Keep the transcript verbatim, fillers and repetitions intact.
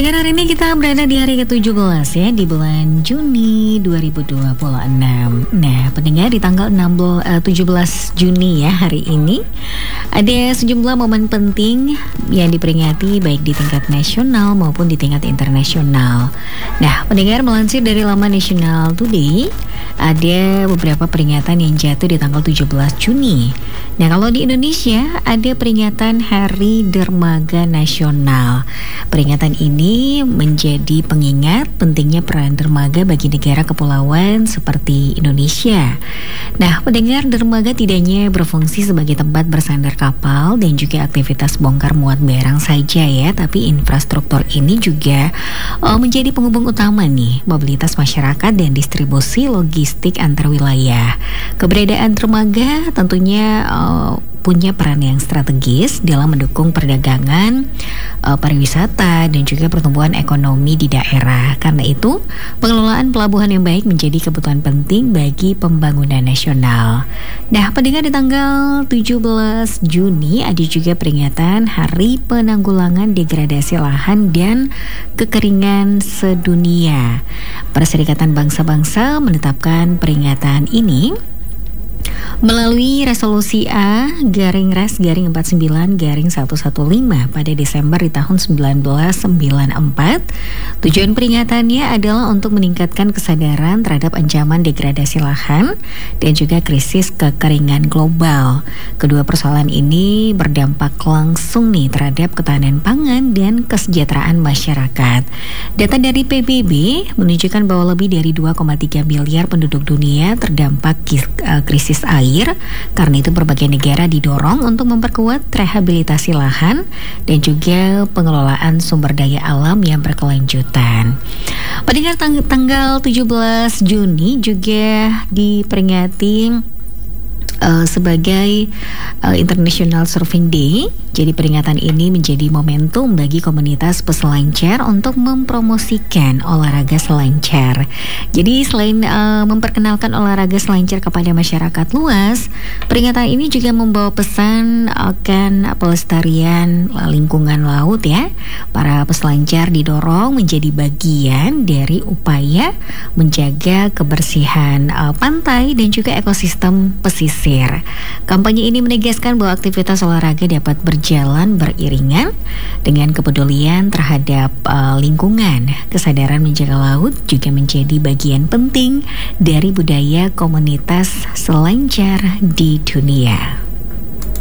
Pendengar, hari ini kita berada di hari ke tujuh belas ya, di bulan Juni dua ribu dua puluh enam. Nah, pendengar, di tanggal enam belas, uh, tujuh belas Juni ya hari ini ada sejumlah momen penting yang diperingati baik di tingkat nasional maupun di tingkat internasional. Nah, pendengar, melansir dari laman National Today, ada beberapa peringatan yang jatuh di tanggal tujuh belas Juni. Nah, kalau di Indonesia ada peringatan Hari Dermaga Nasional. Peringatan ini menjadi pengingat pentingnya peran dermaga bagi negara kepulauan seperti Indonesia. Nah, pendengar, dermaga tidak hanya berfungsi sebagai tempat bersandar kapal dan juga aktivitas bongkar muat barang saja ya, tapi infrastruktur ini juga uh, menjadi penghubung utama nih mobilitas masyarakat dan distribusi logistik antar wilayah. Keberadaan dermaga tentunya uh, punya peran yang strategis dalam mendukung perdagangan, uh, pariwisata, dan juga pertumbuhan ekonomi di daerah. Karena itu, pengelolaan pelabuhan yang baik menjadi kebutuhan penting bagi pembangunan nasional. Nah, pendengar, di tanggal tujuh belas Juni ada juga peringatan Hari Penanggulangan Degradasi Lahan dan Kekeringan Sedunia. Perserikatan Bangsa-Bangsa menetapkan peringatan ini melalui resolusi A garing res garing empat puluh sembilan garing seratus lima belas pada Desember di tahun seribu sembilan ratus sembilan puluh empat. Tujuan peringatannya adalah untuk meningkatkan kesadaran terhadap ancaman degradasi lahan dan juga krisis kekeringan global. Kedua persoalan ini berdampak langsung nih terhadap ketahanan pangan dan kesejahteraan masyarakat. Data dari P B B menunjukkan bahwa lebih dari dua koma tiga miliar penduduk dunia terdampak krisis air. Karena itu berbagai negara didorong untuk memperkuat rehabilitasi lahan dan juga pengelolaan sumber daya alam yang berkelanjutan. Pendengar, tang- tanggal tujuh belas Juni juga diperingati uh, sebagai uh, International Surfing Day. Jadi peringatan ini menjadi momentum bagi komunitas peselancar untuk mempromosikan olahraga selancar. Jadi selain uh, memperkenalkan olahraga selancar kepada masyarakat luas, peringatan ini juga membawa pesan akan pelestarian lingkungan laut ya. Para peselancar didorong menjadi bagian dari upaya menjaga kebersihan uh, pantai dan juga ekosistem pesisir. Kampanye ini menegaskan bahwa aktivitas olahraga dapat berjalan jalan beriringan dengan kepedulian terhadap uh, lingkungan. Kesadaran menjaga laut juga menjadi bagian penting dari budaya komunitas selancar di dunia.